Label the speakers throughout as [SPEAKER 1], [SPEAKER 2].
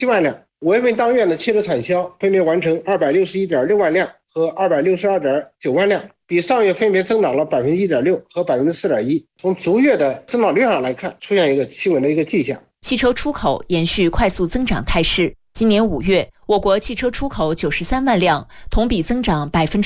[SPEAKER 1] 7万辆。5月份当月的汽车产销分别完成261.6万辆和262.9万辆，比上月分别增长了 1.6% 和 4.1%。从逐月的增长率上来看，出现一个企稳的一个迹象。
[SPEAKER 2] 汽车出口延续快速增长态势。今年5月，我国汽车出口93万辆，同比增长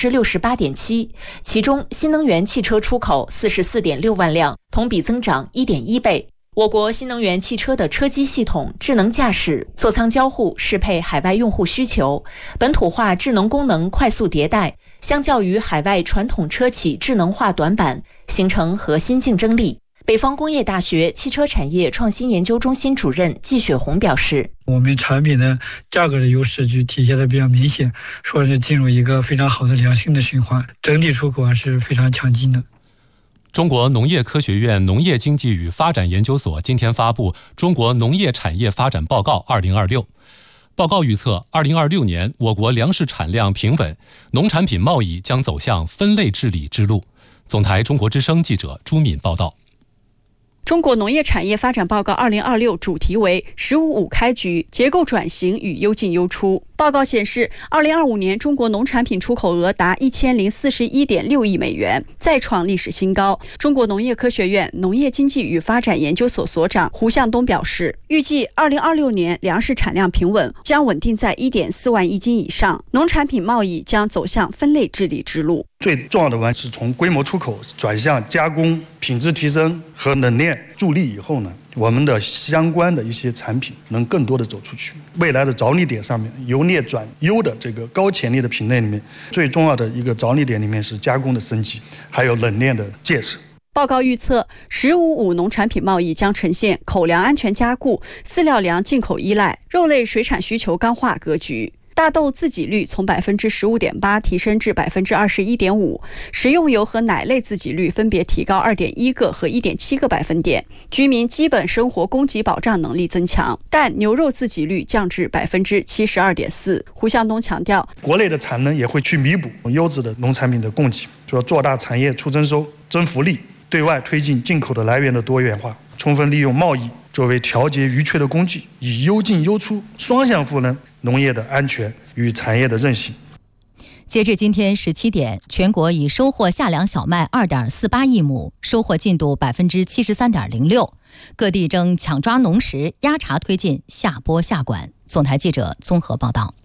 [SPEAKER 2] 68.7%， 其中新能源汽车出口 44.6万辆，同比增长 1.1倍。我国新能源汽车的车机系统、智能驾驶、座舱交互适配海外用户需求，本土化智能功能快速迭代，相较于海外传统车企智能化短板，形成核心竞争力。北方工业大学汽车产业创新研究中心主任季雪红表示，
[SPEAKER 3] 我们产品的价格的优势就体现的比较明显，说是进入一个非常好的良性的循环，整体出口还是非常强劲的。
[SPEAKER 4] 中国农业科学院农业经济与发展研究所今天发布《中国农业产业发展报告2026》。报告预测，2026年我国粮食产量平稳，农产品贸易将走向分类治理之路。总台中国之声记者朱敏报道。
[SPEAKER 5] 中国农业产业发展报告2026主题为“15-5开局，结构转型与优进优出”。报告显示，2025年中国农产品出口额达1041.6亿美元，再创历史新高。中国农业科学院农业经济与发展研究所所长胡向东表示，预计2026年粮食产量平稳，将稳定在1.4万亿斤以上，农产品贸易将走向分类治理之路。
[SPEAKER 6] 最重要的是从规模出口转向加工、品质提升和冷链助力以后呢，我们的相关的一些产品能更多的走出去。未来的着力点上面，由劣转优的这个高潜力的品类里面，最重要的一个着力点里面是加工的升级，还有冷链的建设。
[SPEAKER 5] 报告预测，15-5农产品贸易将呈现口粮安全加固、饲料粮进口依赖、肉类水产需求刚化格局。大豆自给率从 15.8% 提升至 21.5%， 食用油和奶类自给率分别提高 2.1个和 1.7个百分点，居民基本生活供给保障能力增强，但牛肉自给率降至 72.4%。 胡向东强调，
[SPEAKER 6] 国内的产能也会去弥补优质的农产品的供给，说做大产业促增收、增福利，对外推进进口的来源的多元化，充分利用贸易作为调节余缺的工具，以优进优出双向赋能农业的安全与产业的韧性。
[SPEAKER 7] 截至今天17点，全国已收获夏粮小麦 2.48 亿亩，收获进度 73.06%。各地正抢抓农时，压茬推进下播下管。总台记者综合报道。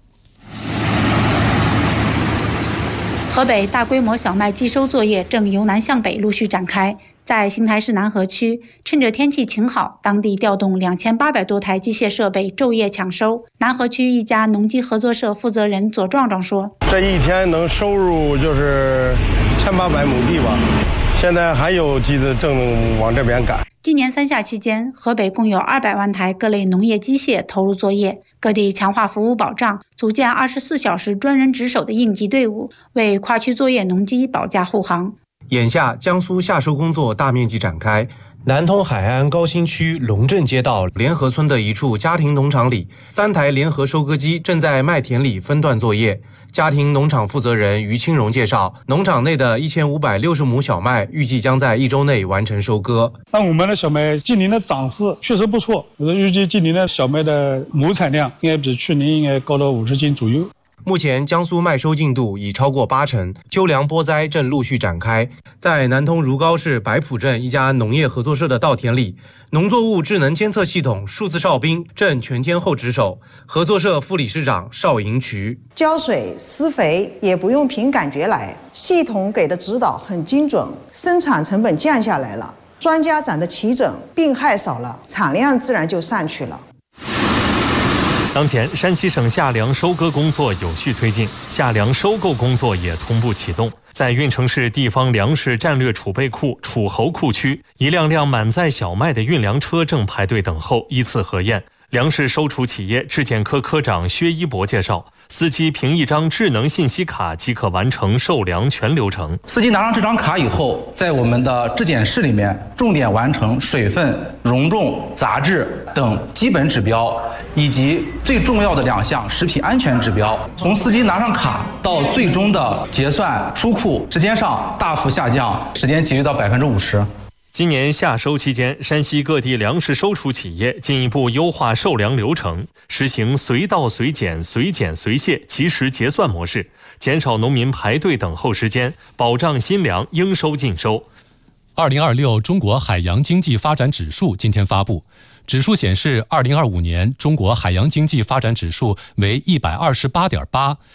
[SPEAKER 8] 河北大规模小麦寄收作业正由南向北陆续展开。在邢台市南河区，趁着天气晴好，当地调动2800多台机械设备昼夜抢收。南河区一家农机合作社负责人左壮壮说：“
[SPEAKER 9] 这一天能收入就是1800亩地吧，现在还有机子正往这边赶。”
[SPEAKER 8] 今年3夏期间，河北共有200万台各类农业机械投入作业，各地强化服务保障，组建24小时专人值守的应急队伍，为跨区作业农机保驾护航。
[SPEAKER 10] 眼下，江苏夏收工作大面积展开。南通海岸高新区龙镇街道联合村的一处家庭农场里，3台联合收割机正在麦田里分段作业。家庭农场负责人于清荣介绍，农场内的1560亩小麦预计将在1周内完成收割。
[SPEAKER 11] 那我们的小麦今年的长势确实不错，预计今年的小麦的亩产量应该比去年应该高到50斤左右。
[SPEAKER 10] 目前江苏麦收进度已超过80%，秋粮播栽正陆续展开。在南通如皋市白浦镇一家农业合作社的稻田里，农作物智能监测系统数字哨兵正全天候值守。合作社副理事长邵银渠：
[SPEAKER 12] 浇水施肥也不用凭感觉来，系统给的指导很精准，生产成本降下来了，专家长得齐整，病害少了，产量自然就上去了。
[SPEAKER 13] 当前，山西省夏粮收割工作有序推进，夏粮收购工作也同步启动。在运城市地方粮食战略储备库楚侯库区，一辆辆满载小麦的运粮车正排队等候，依次核验。粮食收储企业质检科科长薛一博介绍，司机凭一张智能信息卡即可完成售粮全流程。
[SPEAKER 14] 司机拿上这张卡以后，在我们的质检室里面重点完成水分、容重、杂质等基本指标，以及最重要的2项食品安全指标。从司机拿上卡到最终的结算出库，时间上大幅下降，时间节约到50%。
[SPEAKER 13] 今年夏收期间，山西各地粮食收储企业进一步优化售粮流程，实行随到随检、随检随卸、及时结算模式，减少农民排队等候时间，保障新粮应收尽收。
[SPEAKER 4] 2026中国海洋经济发展指数今天发布，指数显示，2025年中国海洋经济发展指数为128.8，